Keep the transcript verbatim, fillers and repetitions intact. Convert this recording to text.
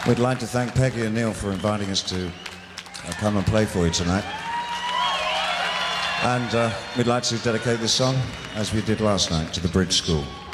We'd like to thank Peggy and Neil for inviting us to uh, come and play for you tonight. And uh, we'd like to dedicate this song, as we did last night, to the Bridge School.